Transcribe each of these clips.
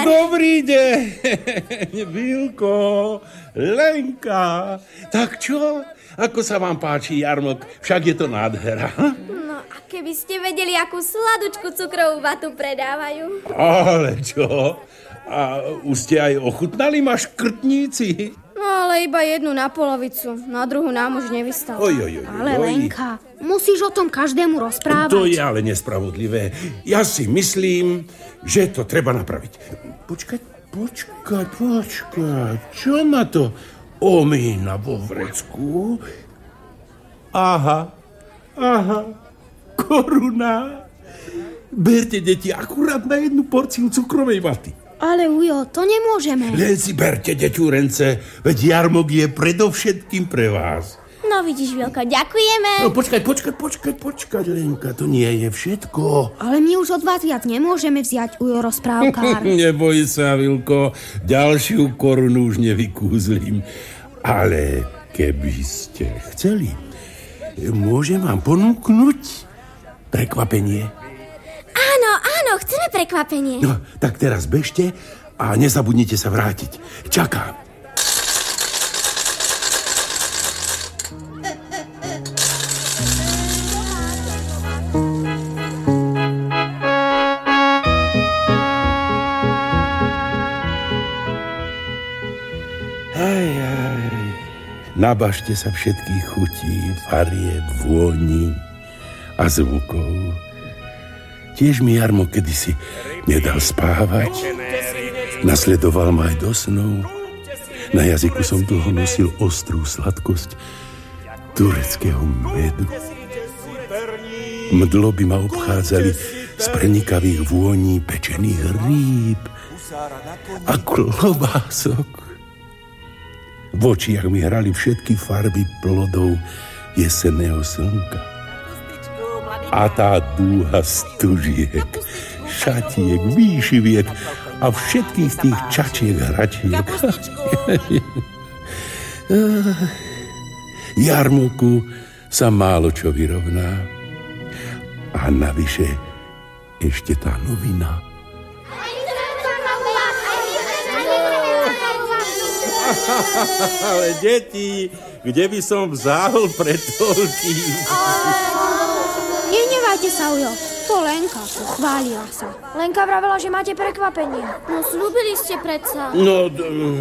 rozprávkár. Dobrý deň, Vilko, Lenka. Tak čo? Ako sa vám páči jarmok? Však je to nádhera. No a keby ste vedeli, akú sladučku cukrovú vatu predávajú. Ale čo? A už ste aj ochutnali ma škrtníci? No ale iba jednu na polovicu, na druhú nám už nevystalo. Ale Lenka, musíš o tom každému rozprávať. To je ale nespravodlivé. Ja si myslím, že to treba napraviť. Počkaj. Čo ma to omína vo vrecku? Aha. Koruna. Berte, deti, akurát na jednu porciu cukrovej vaty. Ale Ujo, to nemôžeme. Len si berte, deťúrence, veď jarmok je predovšetkým pre vás. No vidíš, Vilko, ďakujeme. No počkaj, Lenka, to nie je všetko. Ale my už od vás viac nemôžeme vziať, Ujo rozprávkár. Neboj sa, Vilko, ďalšiu korunu už nevykúzlim. Ale keby ste chceli, môžem vám ponúknuť prekvapenie. Áno, chceme prekvapenie. No, tak teraz bežte a nezabudnite sa vrátiť. Čakám. Nabažte sa všetkých chutí, farieb, vôni a zvukov. Tiež mi jarmo kedysi nedal spávať. Nasledoval ma aj do snov. Na jazyku som dlho nosil ostrú sladkosť tureckého medu. Mdloby ma obchádzali z prenikavých vôní pečených rýb a klobások. V očiach mi hrali všetky farby plodov jesenného slnka. A tá dúha stužiek, šatiek, výšiviek a všetkých tých čačiek hračiek. Jarmoku sa málo čo vyrovná. A navyše ešte tá novina. Ale deti, kde by som vzal pre toľkých? Nenevajte sa, Ujo. To Lenka chválila sa. Lenka vravela, že máte prekvapenie. No slúbili ste predsa. No,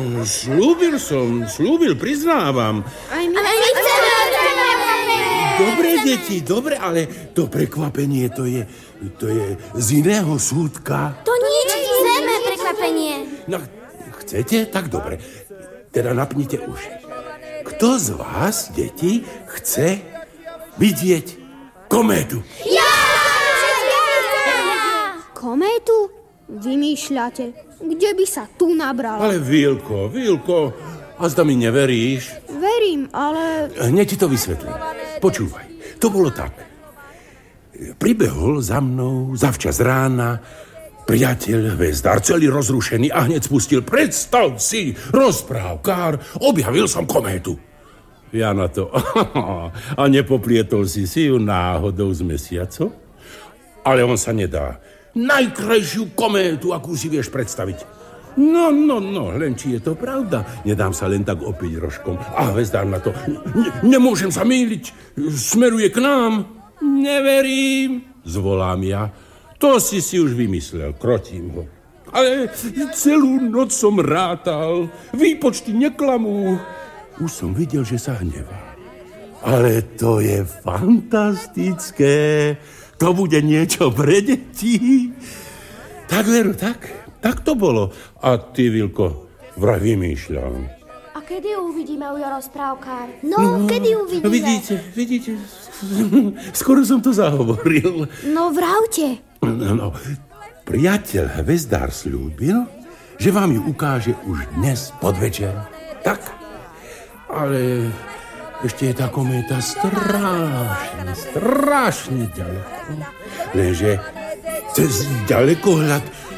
slúbil, priznávam. Aj my chceme prekvapenie. Dobre, deti, dobre, ale to prekvapenie, to je z iného súdka. To nič, chceme prekvapenie. No, chcete? Tak dobre. Teda napnite uši. Kto z vás, deti, chce vidieť kométu? Ja! Kométu? Vymýšľate. Kde by sa tu nabrala? Ale Vilko, a zda mi neveríš? Verím, ale... Hneď ti to vysvetlím. Počúvaj, to bolo tak. Pribehol za mnou zavčas rána priateľ hvezdár, celý rozrušený a hneď spustil: predstav si, rozprávkár, objavil som kométu. Ja na to: a nepoplietol si ju náhodou z mesiacom? Ale on sa nedá. Najkrajšiu kométu, akú si vieš predstaviť. No, len či je to pravda. Nedám sa len tak opäť rožkom. A hvezdár na to: nemôžem sa mýliť, smeruje k nám. Neverím, zvolám ja. To si už vymyslel, krotím ho. Ale celú noc som rátal, výpočty neklamú. Už som videl, že sa hnevá. Ale to je fantastické. To bude niečo pre deti. Tak, veru, tak to bolo. A ty, Vilko, vraj vymýšľal. A kedy uvidíme, Ujo rozprávkár? No, kedy uvidíme? Vidíte, skoro som to zahovoril. No, vravte. No, priateľ hvezdár sľúbil, že vám ju ukáže už dnes podvečer. Tak, ale ešte je tá kométa strašne ďaleko. Lenže cez ďalekohľad